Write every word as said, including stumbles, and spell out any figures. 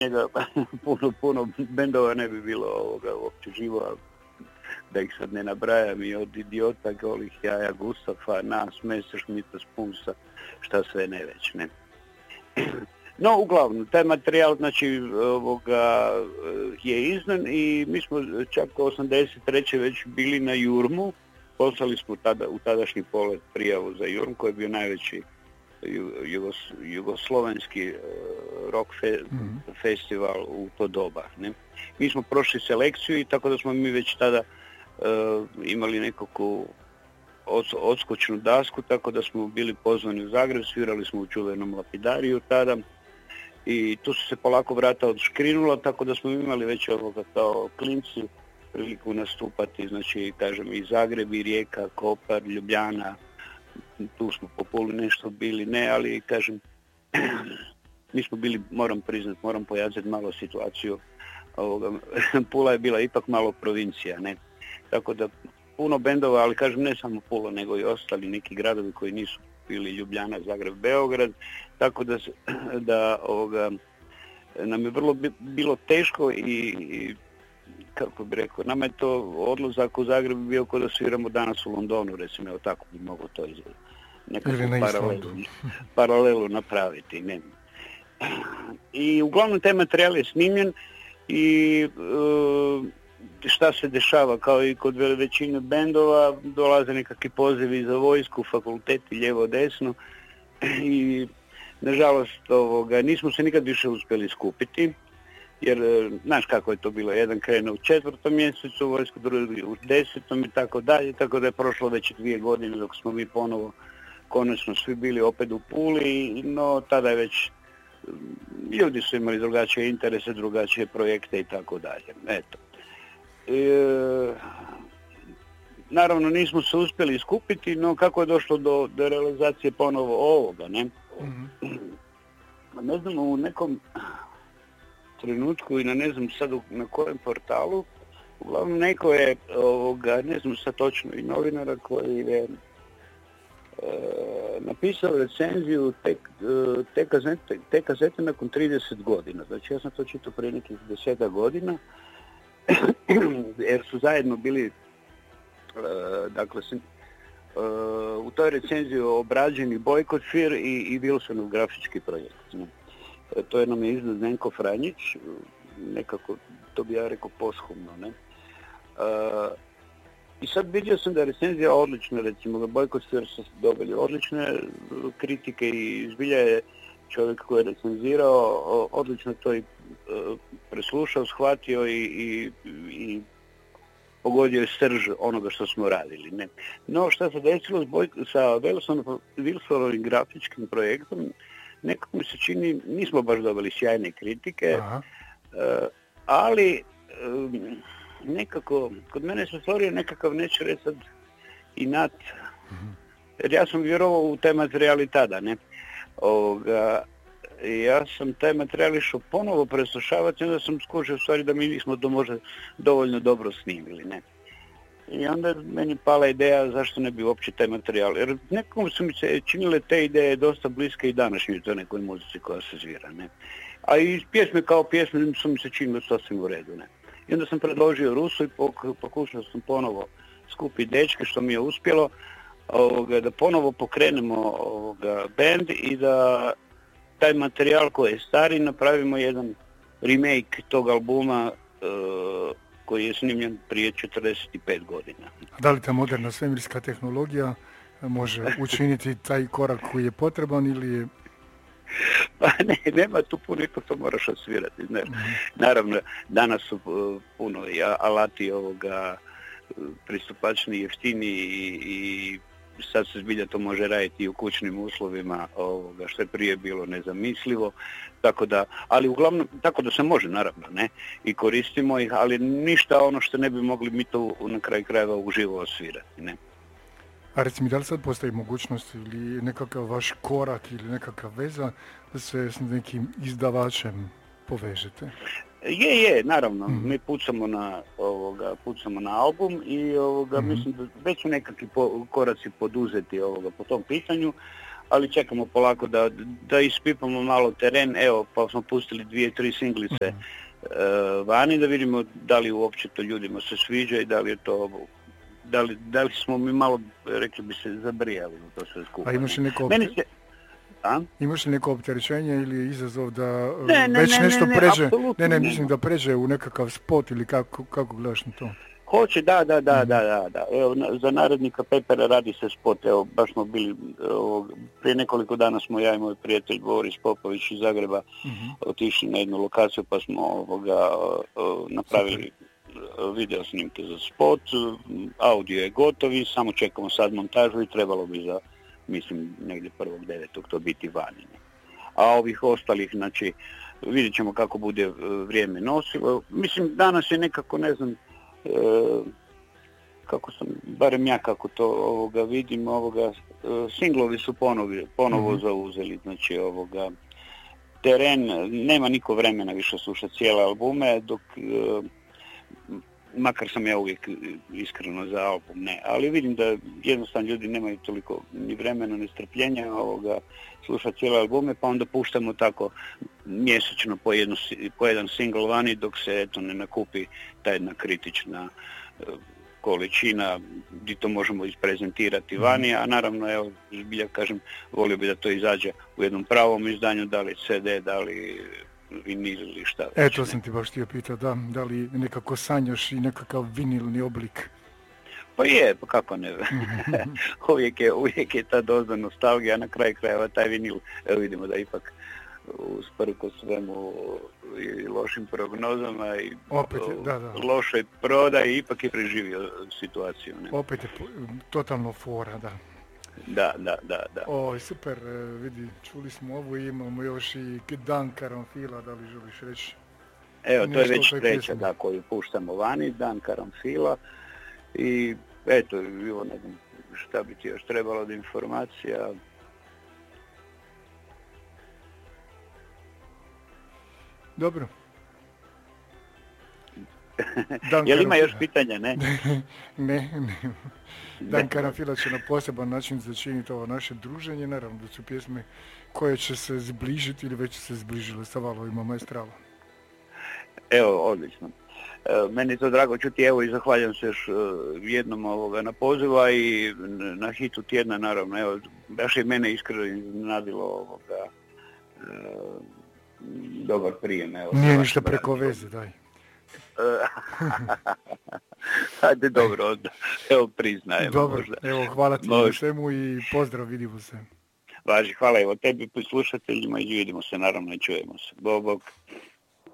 njega puno, puno bendova ne bi bilo ovoga uopće živo, da ih sad ne nabrajam, i od Idiota, Golih jaja, Gustafa, Nas, Messerschmitta, Spunsa, šta sve ne već, ne. No, uglavnom, taj materijal, znači, ovoga, je izdan i mi smo čak osamdeset treće već bili na Jurmu, poslali smo tada, u tadašnji Polet prijavu za Jurm, koji je bio najveći jugos, jugoslovenski rock fe, mm-hmm. festival u to doba, ne. Mi smo prošli selekciju i tako da smo mi već tada uh, imali nekakvu odskočnu dasku, tako da smo bili pozvani u Zagreb, svirali smo u čuvenom Lapidariju tada i tu su se polako vrata odškrinula, tako da smo imali već ovoga kao klinci priliku nastupati, znači kažem i Zagreb, i Rijeka, Kopar, Ljubljana, tu smo po Puli nešto bili, ne, ali kažem, mi smo bili, moram priznat, moram pojasniti malo situaciju, ovoga, Pula je bila ipak malo provincija, ne, tako da puno bendova, ali kažem ne samo Pula, nego i ostali neki gradovi koji nisu bili Ljubljana, Zagreb, Beograd, tako da, da ovoga, nam je vrlo bilo teško i, i kako bi rekao, nama je to odlazak u Zagreb bio kao da sviramo danas u Londonu, recimo, evo tako bi mogo to izgledati. Nekakvu na paralelu, paralelu napraviti. Ne. I uglavnom taj materijal je snimljen i uh, šta se dešava, kao i kod većine bendova, dolaze nekakvi pozivi za vojsku, fakulteti, lijevo, desno i nažalost ovoga, nismo se nikad više uspjeli skupiti, jer znaš kako je to bilo, jedan krenuo u četvrtom mjesecu vojsku, drugi u desetom i tako dalje, tako da je prošlo već dvije godine dok smo mi ponovo konačno svi bili opet u Puli, no tada je već ljudi su imali drugačije interese, drugačije projekte i tako dalje. Eto. E, naravno nismo se uspjeli skupiti, no kako je došlo do, do realizacije ponovo ovoga, ne? Mm-hmm. Ne znam, u nekom trenutku i na ne znam sad na kojem portalu, uglavnom neko je ovoga, ne znam sad točno, i novinara koji je e, napisao recenziju te, te, kazete, te kazete nakon trideset godina. Znači ja sam to čitao prije nekih desetak godina, jer su zajedno bili, e, dakle, sam, e, u toj recenziji obrađeni Bojkot Fear i, i Wilsonov grafički projekt. Ne? E, to je nam je izdao Zdenko Franjić, nekako, to bi ja rekao poshumno, ne. E, I sad vidio sam da je recenzija odlična, recimo, da Bojkot Fear su dobili odlične kritike i zbilja je čovjek koji je recenzirao odlično to i preslušao, shvatio i, i, i pogodio je srž onoga što smo radili. Ne. No što se desilo s, Boj- sa Wilsonovim grafičkim projektom, nekako mi se čini, nismo baš dobili sjajne kritike, uh, ali um, nekako, kod mene se stvorio nekakav, neću reći sad, inat, uh-huh. jer ja sam vjerovao u taj materijal i tada, ne. Ovoga, ja sam taj materijal išao ponovo preslušavati i onda sam skušao u stvari da mi nismo to možda dovoljno dobro snimili, ne. I onda meni pala ideja zašto ne bi uopće taj materijal, jer nekom su mi se činile te ideje dosta bliske i današnjoj toj nekoj muzici koja se zvira, ne. A i pjesme kao pjesme su mi se činile sasvim u redu, ne. I onda sam predložio Rusu i pokušao sam ponovo skupiti dečke, što mi je uspjelo, ovoga, da ponovo pokrenemo ovoga band i da taj materijal koji je stari napravimo jedan remake tog albuma uh, koji je snimljen prije četrdeset pet godina. Da li ta moderna svemirska tehnologija može učiniti taj korak koji je potreban ili je... Pa ne, nema tu puno, ipak to moraš osvirati. Ne. Mm-hmm. Naravno, danas su uh, puno i alati ovoga uh, pristupačni, jeftini i, i sad se zbilja to može raditi i u kućnim uslovima, ovoga, što je prije bilo nezamislivo, tako da, ali uglavnom, tako da se može naravno, ne, i koristimo ih, ali ništa ono što ne bi mogli mi to na kraju krajeva uživo osvirati, ne. A recimo, da li sad postoji mogućnost ili nekakav vaš korak ili nekakav veza da se s nekim izdavačem povežete? Je, je, naravno, mm. mi pucamo na, ovoga, pucamo na album i ovoga, mm. mislim da već su nekakvi po, koraci poduzeti ovoga, po tom pitanju, ali čekamo polako da, da ispipamo malo teren, evo, pa smo pustili dvije, tri singlice uh, vani da vidimo da li uopće to ljudima se sviđa i da li je to, da li, da li smo mi malo, rekli bi se, zabrijali u to sve skupa. A imaš li neko, Meni se, a? Imaš li neko opterećenje ili je izazov da ne, ne, već ne, nešto ne, ne, pređe, apsolutno ne, ne, ne. mislim da pređe u nekakav spot ili kako, kako gledaš na to? Hoće, da, da, da, da, da, da. Evo, na, za narednika Pepera radi se spot, evo, baš smo bili, evo, prije nekoliko dana smo ja i moj prijatelj Boris Popović iz Zagreba uh-huh. otišli na jednu lokaciju pa smo ovoga, o, napravili Super. video snimke za spot, audio je gotovi, samo čekamo sad montažu i trebalo bi za, mislim, negdje prvog devetog to biti vani. A ovih ostalih, znači, vidjet ćemo kako bude vrijeme nosilo. Mislim, danas je nekako, ne znam, E, kako sam, barem ja kako to ovoga vidim, ovoga, e, singlovi su ponovi, ponovo mm-hmm. zauzeli, znači ovoga, teren, nema niko vremena više slušati cijele albume, dok, e, makar sam ja uvijek iskreno za album, ne, ali vidim da jednostavno ljudi nemaju toliko ni vremena, ni strpljenja ovoga, slušati cijele albume, pa onda puštamo tako mjesečno po, jednu, po jedan single vani dok se eto ne nakupi ta jedna kritična uh, količina gdje to možemo isprezentirati vani, a naravno, evo, zbilja kažem, volio bi da to izađe u jednom pravom izdanju, da li ce de, da li vinil ili šta. E, to sam ti baš htio pitati, da, da li nekako sanjaš i nekakav vinilni oblik? Pa je, pa kako ne. uvijek, je, uvijek je ta doza nostalgija, na kraju krajeva taj vinil, evo vidimo da ipak usprko svemu i lošim prognozama i opet je, da, da. lošoj prodaji ipak je preživio situaciju. Ne? Opet je totalno fora, da. Da, da, da, da. O, super, vidi, čuli smo ovo i imamo još i Dan Karanfila, da li želiš reći? Evo, to je već treća, da, koju puštamo vani, Dan Karanfila. I eto, evo, ne znam šta bi ti još trebalo od informacija. Dobro. Jel ima još pitanja, ne? ne, ne. Dan Karanfila će na poseban način začiniti ovo naše druženje, naravno da su pjesme koje će se zbližiti ili već se zbližile sa valovima Maestrala. Evo, odlično. Meni je to drago čuti, evo i zahvaljam se još jednom ovoga na poziva i na hitu tjedna, naravno, evo, baš je mene iskreno iznenadilo ovoga, e, dobar prijem. Evo, nije ništa preko veze, daj. Ajde, dobro, evo priznajem. Dobro, možda. Evo, hvala ti na svemu i pozdrav, vidimo se. Važi, hvala evo tebi, slušateljima i vidimo se, naravno i čujemo se. Bog, bog.